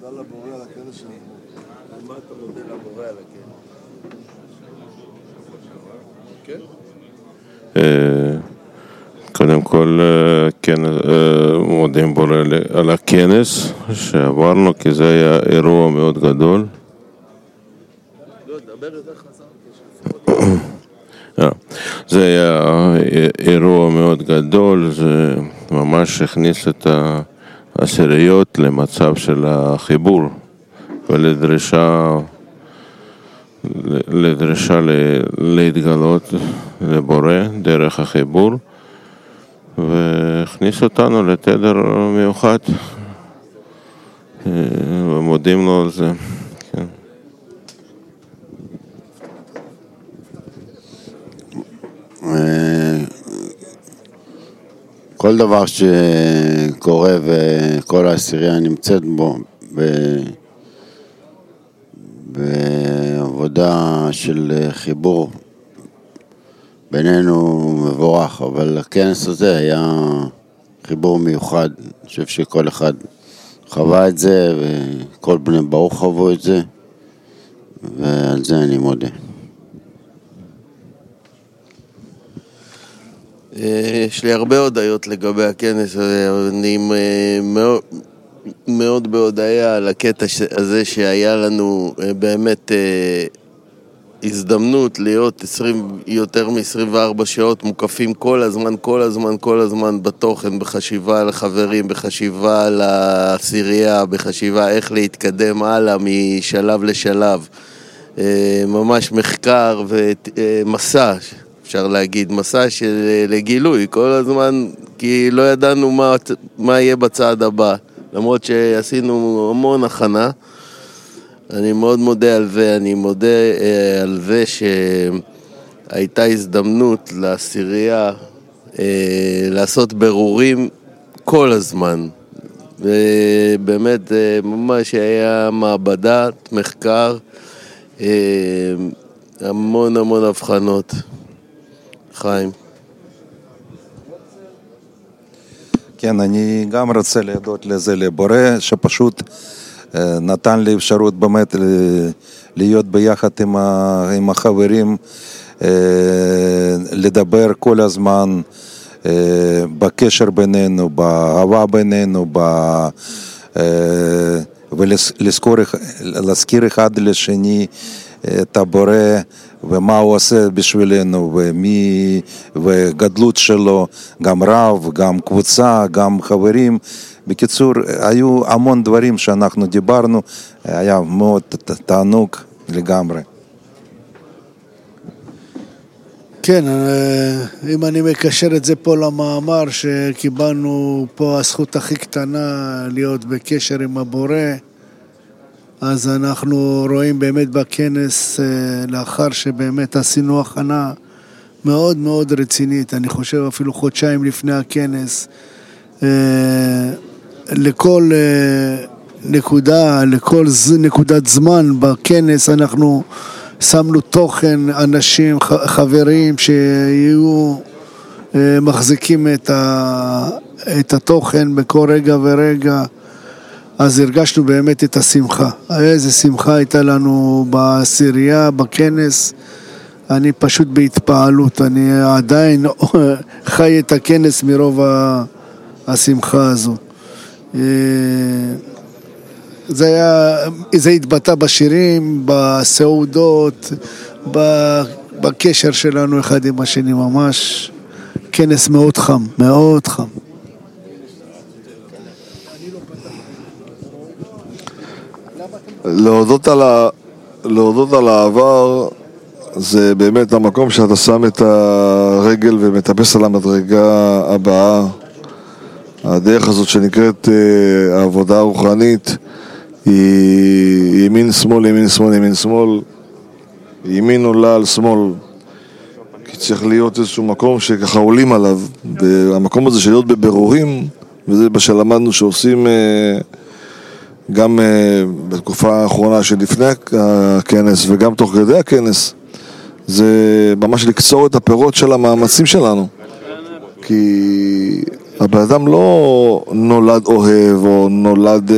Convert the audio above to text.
תודה לבורא על הכנס שלנו. מה אתה מודה לבורא על הכנס? קודם כל, מודים בורא על הכנס שעברנו, כי זה היה אירוע מאוד גדול. זה היה אירוע מאוד גדול, זה ממש הכניס את העשיריות למצב של החיבור ולדרישה להתגלות לבורא דרך החיבור, והכניס אותנו לתדר מיוחד, ומודים לו על זה. כן. כל דבר שקורה וכל העשירייה נמצאת בו בעבודה של חיבור בינינו מבורך, אבל הכנס הזה היה חיבור מיוחד. אני חושב שכל אחד חווה את זה וכל בני ברוך חוו את זה, ועל זה אני מודה. יש לי הרבה הודעות לגבי הכנס הזה, אני מאוד בהודעה על הקטע הזה שהיה לנו באמת הזדמנות להיות יותר מ-24 שעות מוקפים כל הזמן בתוכן, בחשיבה על החברים, בחשיבה על העשירייה, בחשיבה איך להתקדם הלאה משלב לשלב, ממש מחקר ומסע, אפשר להגיד, מסע של לגילוי כל הזמן, כי לא ידענו מה יהיה בצעד הבא, למרות שעשינו המון הכנה. אני מאוד מודה על זה, אני מודה על זה שהייתה הזדמנות לעשירייה לעשות ברורים כל הזמן. ובאמת ממש היה מעבדת מחקר, המון הבחנות. חיים. כן, אני גם רוצה להודות לזה לבורא, שפשוט נתן לי אפשרות באמת להיות ביחד עם החברים, לדבר כל הזמן בקשר בינינו, באהבה בינינו, ולהזכיר אחד לשני את הבורא ומה הוא עושה בשבילנו וגדלות שלו, גם רב, גם קבוצה, גם חברים. בקיצור, היו המון דברים שאנחנו דיברנו, היה מאוד תענוג לגמרי. כן, אם אני מקשר את זה פה למאמר שקיבלנו פה, הזכות הכי קטנה להיות בקשר עם הבורא, אז אנחנו רואים באמת בכנס, לאחר שבאמת עשינו הכנה מאוד רצינית, אני חושב אפילו חודשיים לפני הכנס, לכל נקודת זמן בכנס אנחנו שמנו תוכן, אנשים, חברים שיהיו מחזיקים את התוכן בכל רגע ורגע. אז הרגשנו באמת את השמחה. איזה שמחה הייתה לנו בעשירייה, בכנס. אני פשוט בהתפעלות, אני עדיין חי את הכנס מרוב השמחה הזו. זה התבטא בשירים, בסעודות, בקשר שלנו אחד עם השני, ממש כנס מאוד חם, מאוד חם. להודות על העבר זה באמת המקום שאתה שם את הרגל ומטפס על המדרגה הבאה. הדרך הזאת שנקראת העבודה הרוחנית היא ימין שמאל, ימין עולה על שמאל, כי צריך להיות איזשהו מקום שככה עולים עליו, והמקום הזה של להיות בבירורים, וזה שלמדנו שעושים גם בתקופה האחרונה שלפני הכנס וגם תוך כדי הכנס, זה ממש לקצור את הפירות של המאמצים שלנו, כי הבן אדם לא נולד אוהב או נולד